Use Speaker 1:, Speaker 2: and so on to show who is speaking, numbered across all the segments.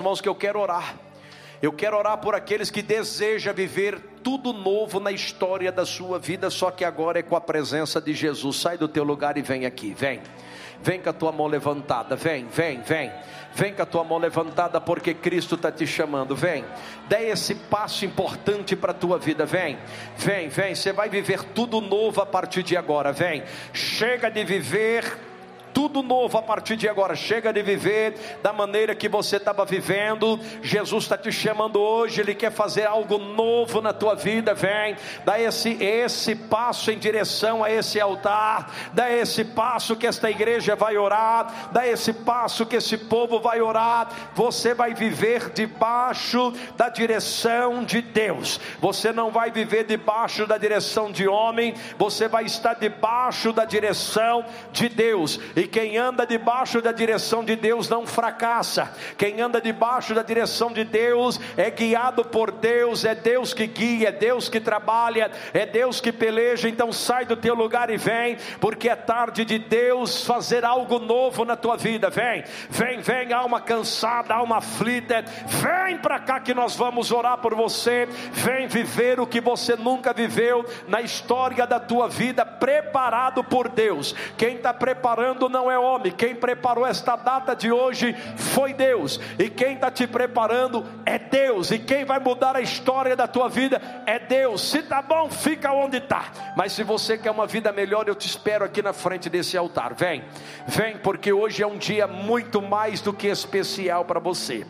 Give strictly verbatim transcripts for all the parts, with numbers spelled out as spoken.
Speaker 1: Irmãos, que eu quero orar. Eu quero orar por aqueles que desejam viver tudo novo na história da sua vida, só que agora é com a presença de Jesus. Sai do teu lugar e vem aqui, vem. Vem com a tua mão levantada, vem, vem, vem. Vem com a tua mão levantada, porque Cristo está te chamando, vem. Dê esse passo importante para a tua vida, vem. Vem, vem, você vai viver tudo novo a partir de agora, vem. Chega de viver tudo novo a partir de agora. Chega de viver da maneira que você estava vivendo. Jesus está te chamando hoje. Ele quer fazer algo novo na tua vida. Vem, dá esse, esse passo em direção a esse altar. Dá esse passo que esta igreja vai orar. Dá esse passo que esse povo vai orar. Você vai viver debaixo da direção de Deus. Você não vai viver debaixo da direção de homem. Você vai estar debaixo da direção de Deus. E quem anda debaixo da direção de Deus não fracassa. Quem anda debaixo da direção de Deus é guiado por Deus. É Deus que guia, é Deus que trabalha, é Deus que peleja. Então sai do teu lugar e vem, porque é tarde de Deus fazer algo novo na tua vida. Vem, vem, vem, alma cansada, alma aflita, vem para cá que nós vamos orar por você. Vem viver o que você nunca viveu na história da tua vida, preparado por Deus. Quem está preparando não é homem. Quem preparou esta data de hoje foi Deus. E quem está te preparando é Deus. E quem vai mudar a história da tua vida é Deus. Se está bom, fica onde está. Mas se você quer uma vida melhor, eu te espero aqui na frente desse altar. Vem, vem, porque hoje é um dia muito mais do que especial para você.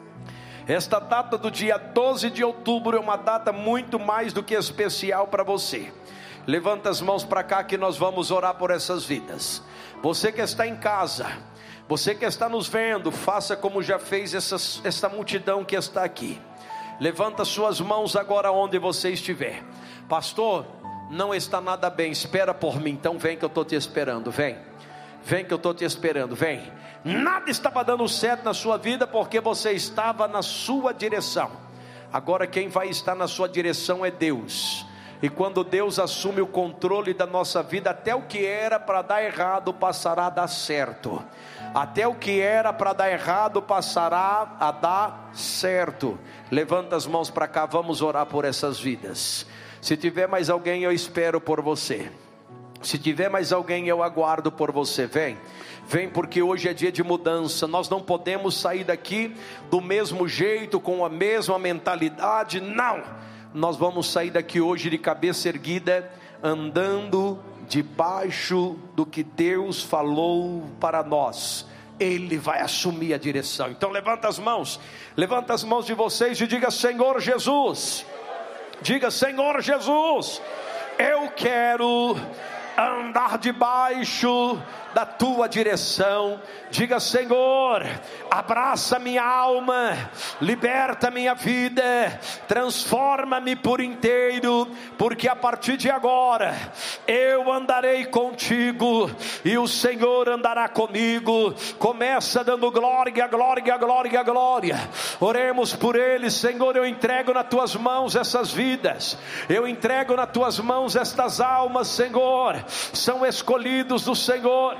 Speaker 1: Esta data do dia doze de outubro é uma data muito mais do que especial para você. Levanta as mãos para cá que nós vamos orar por essas vidas. Você que está em casa, você que está nos vendo, faça como já fez essa, essa multidão que está aqui. Levanta suas mãos agora onde você estiver. Pastor, não está nada bem, espera por mim. Então vem que eu estou te esperando, vem. Vem que eu estou te esperando, vem. Nada estava dando certo na sua vida porque você estava na sua direção. Agora quem vai estar na sua direção é Deus. E quando Deus assume o controle da nossa vida, até o que era para dar errado passará a dar certo. Até o que era para dar errado passará a dar certo. Levanta as mãos para cá, vamos orar por essas vidas. Se tiver mais alguém, eu espero por você. Se tiver mais alguém, eu aguardo por você. Vem, vem, porque hoje é dia de mudança. Nós não podemos sair daqui do mesmo jeito, com a mesma mentalidade. Não! Nós vamos sair daqui hoje de cabeça erguida, andando debaixo do que Deus falou para nós. Ele vai assumir a direção. Então levanta as mãos, levanta as mãos de vocês e diga: Senhor Jesus, diga: Senhor Jesus, eu quero andar debaixo da tua direção. Diga: Senhor, abraça minha alma, liberta minha vida, transforma-me por inteiro, porque a partir de agora eu andarei contigo e o Senhor andará comigo. Começa dando glória, glória, glória, glória. Oremos por eles. Senhor, eu entrego nas tuas mãos essas vidas, eu entrego nas tuas mãos estas almas. Senhor, são escolhidos do Senhor.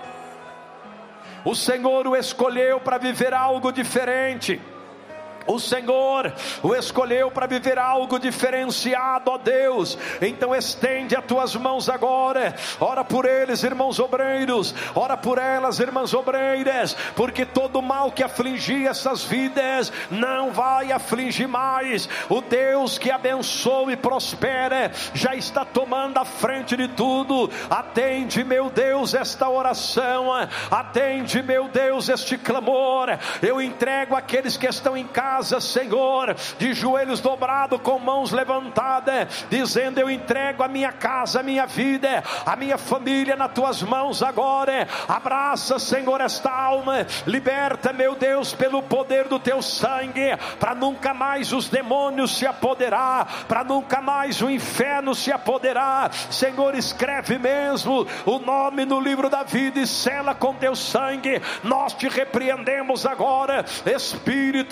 Speaker 1: O Senhor o escolheu para viver algo diferente. O Senhor o escolheu para viver algo diferenciado, ó Deus. Então estende as tuas mãos agora. Ora por eles, irmãos obreiros. Ora por elas, irmãs obreiras. Porque todo mal que afligia essas vidas não vai afligir mais. O Deus que abençoa e prospera já está tomando a frente de tudo. Atende, meu Deus, esta oração. Atende, meu Deus, este clamor. Eu entrego aqueles que estão em casa, Senhor, de joelhos dobrados, com mãos levantadas, dizendo: eu entrego a minha casa, a minha vida, a minha família nas tuas mãos agora. Abraça, Senhor, esta alma, liberta, meu Deus, pelo poder do teu sangue, para nunca mais os demônios se apoderar, para nunca mais o inferno se apoderar. Senhor, escreve mesmo o nome no livro da vida e sela com teu sangue. Nós te repreendemos agora, espírito de Lucifer,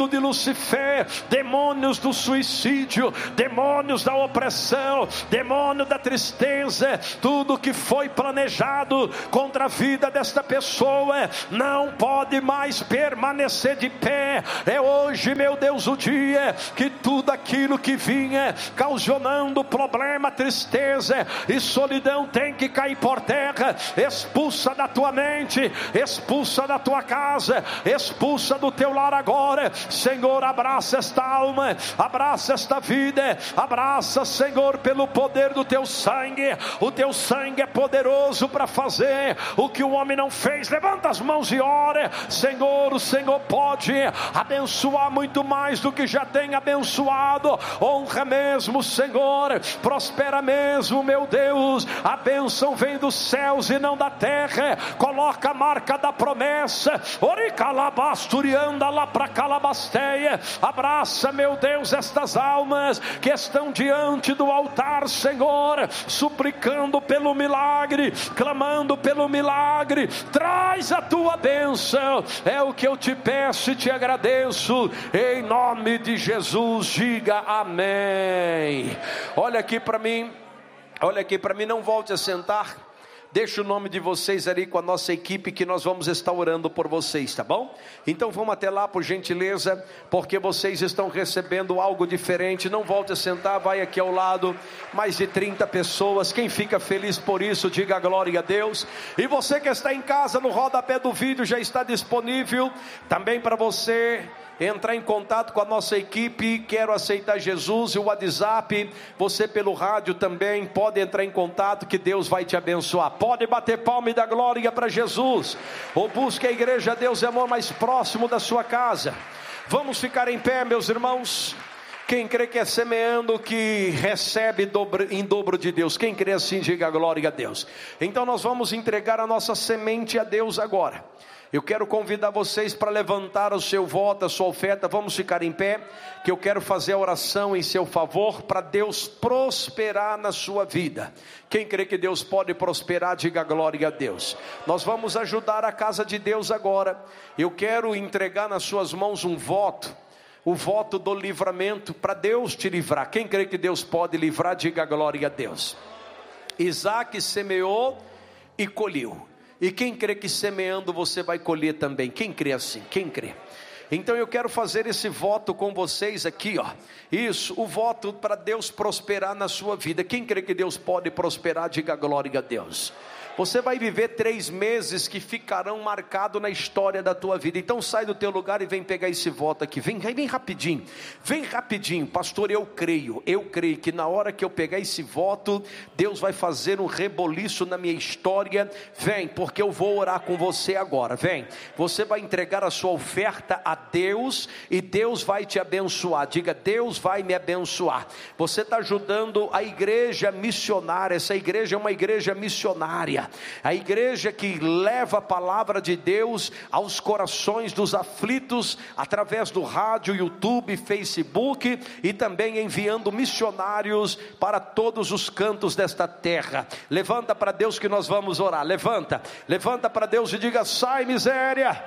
Speaker 1: Fé, demônios do suicídio, demônios da opressão, demônio da tristeza, tudo que foi planejado contra a vida desta pessoa, não pode mais permanecer de pé. É hoje, meu Deus, o dia que tudo aquilo que vinha causando problema, tristeza e solidão tem que cair por terra. Expulsa da tua mente, expulsa da tua casa, expulsa do teu lar agora. Senhor, abraça esta alma, abraça esta vida, abraça, Senhor, pelo poder do teu sangue. O teu sangue é poderoso para fazer o que o homem não fez. Levanta as mãos e ora. Senhor, o Senhor pode abençoar muito mais do que já tem abençoado. Honra mesmo, Senhor, prospera mesmo, meu Deus. A bênção vem dos céus e não da terra. Coloca a marca da promessa. Oricalabasturianda lá para Calabasteia. Abraça, meu Deus, estas almas que estão diante do altar, Senhor, suplicando pelo milagre, clamando pelo milagre. Traz a tua bênção, é o que eu te peço e te agradeço, em nome de Jesus. Diga amém. Olha aqui para mim, olha aqui para mim, não volte a sentar. Deixa o nome de vocês ali com a nossa equipe, que nós vamos estar orando por vocês, tá bom? Então vamos até lá, por gentileza, porque vocês estão recebendo algo diferente. Não volte a sentar, vai aqui ao lado. Mais de trinta pessoas. Quem fica feliz por isso, diga glória a Deus. E você que está em casa, no rodapé do vídeo já está disponível também para você entrar em contato com a nossa equipe. Quero aceitar Jesus, o WhatsApp, você pelo rádio também pode entrar em contato, que Deus vai te abençoar. Pode bater palma e dar glória para Jesus, ou busque a igreja Deus é Amor mais próximo da sua casa. Vamos ficar em pé, meus irmãos. Quem crê que é semeando que recebe dobro, em dobro de Deus? Quem crê assim, diga glória a Deus. Então nós vamos entregar a nossa semente a Deus agora. Eu quero convidar vocês para levantar o seu voto, a sua oferta. Vamos ficar em pé, que eu quero fazer a oração em seu favor, para Deus prosperar na sua vida. Quem crê que Deus pode prosperar, diga glória a Deus. Nós vamos ajudar a casa de Deus agora. Eu quero entregar nas suas mãos um voto, o voto do livramento, para Deus te livrar. Quem crê que Deus pode livrar, diga glória a Deus. Isaac semeou e colheu. E quem crê que semeando você vai colher também? Quem crê assim? Quem crê? Então eu quero fazer esse voto com vocês aqui, ó. Isso, o voto para Deus prosperar na sua vida. Quem crê que Deus pode prosperar, diga glória a Deus. Você vai viver três meses que ficarão marcados na história da tua vida. Então sai do teu lugar e vem pegar esse voto aqui. Vem, vem rapidinho, vem rapidinho. Pastor, eu creio, eu creio que na hora que eu pegar esse voto, Deus vai fazer um reboliço na minha história. Vem, porque eu vou orar com você agora. Vem, você vai entregar a sua oferta a Deus e Deus vai te abençoar. Diga, Deus vai me abençoar. Você está ajudando a igreja missionária. Essa igreja é uma igreja missionária, a igreja que leva a palavra de Deus aos corações dos aflitos, através do rádio, YouTube, Facebook, e também enviando missionários para todos os cantos desta terra. Levanta para Deus que nós vamos orar. Levanta, levanta para Deus e diga, sai miséria.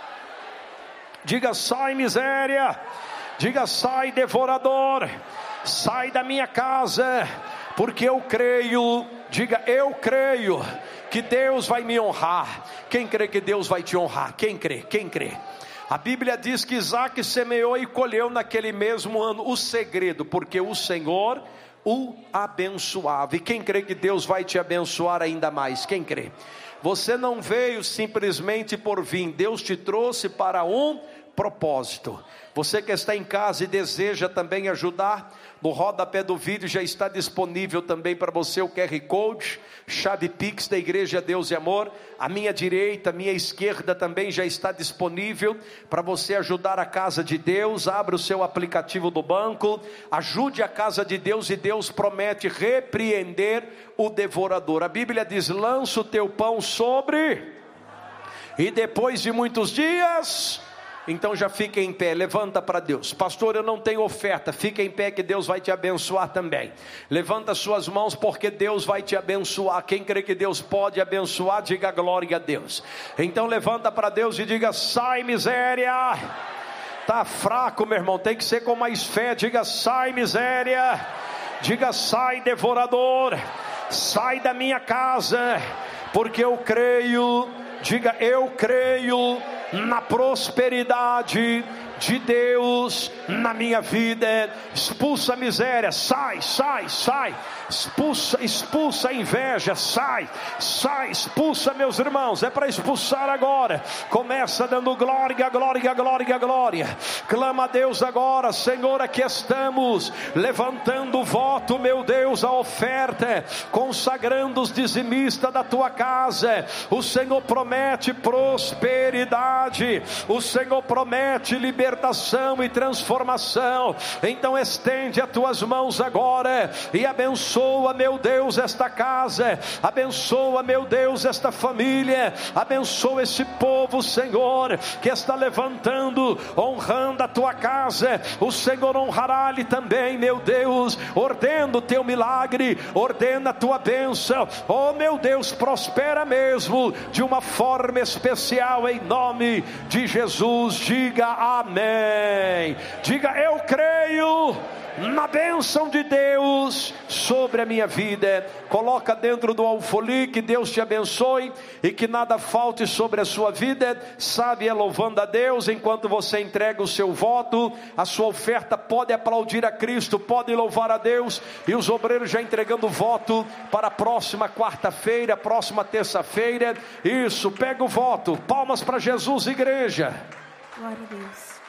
Speaker 1: Diga, sai miséria. Diga, sai devorador. Sai da minha casa, porque eu creio. Diga, eu creio que Deus vai me honrar. Quem crê que Deus vai te honrar? Quem crê? Quem crê? A Bíblia diz que Isaac semeou e colheu naquele mesmo ano. O segredo, porque o Senhor o abençoava. E quem crê que Deus vai te abençoar ainda mais? Quem crê? Você não veio simplesmente por vir. Deus te trouxe para um propósito. Você que está em casa e deseja também ajudar, no rodapé do vídeo já está disponível também para você o Q R Code, chave Pix da Igreja Deus e Amor. A minha direita, a minha esquerda também já está disponível para você ajudar a casa de Deus. Abra o seu aplicativo do banco, ajude a casa de Deus, e Deus promete repreender o devorador. A Bíblia diz, lança o teu pão sobre, e depois de muitos dias... Então já fica em pé, levanta para Deus. Pastor, eu não tenho oferta. Fica em pé que Deus vai te abençoar também. Levanta suas mãos, porque Deus vai te abençoar. Quem crê que Deus pode abençoar, diga glória a Deus. Então levanta para Deus e diga, sai miséria. Tá fraco, meu irmão, tem que ser com mais fé. Diga: sai, miséria. Diga: sai, devorador. Sai da minha casa, porque eu creio. Diga: eu creio na prosperidade de Deus na minha vida. Expulsa a miséria, sai, sai, sai. Expulsa, expulsa a inveja, sai, sai, expulsa, meus irmãos. É para expulsar agora. Começa dando glória, glória, glória, glória. Clama a Deus agora: Senhor, aqui estamos, levantando o voto, meu Deus, a oferta, consagrando os dizimistas da tua casa. O Senhor promete prosperidade, o Senhor promete libertação e transformação. Então estende as tuas mãos agora e abençoa, meu Deus, esta casa. Abençoa, meu Deus, esta família. Abençoa esse povo, Senhor, que está levantando, honrando a tua casa. O Senhor honrará-lhe também, meu Deus. Ordena o teu milagre, ordena a tua bênção. Oh, meu Deus, prospera mesmo de uma forma especial, em nome de Jesus. Diga amém. Diga: eu creio na bênção de Deus sobre a minha vida. Coloca dentro do alfolí: que Deus te abençoe e que nada falte sobre a sua vida. Sabe, é louvando a Deus enquanto você entrega o seu voto, a sua oferta. Pode aplaudir a Cristo, pode louvar a Deus. E os obreiros já entregando o voto para a próxima quarta-feira, próxima terça-feira. Isso, pega o voto. Palmas para Jesus, igreja.
Speaker 2: Glória a Deus.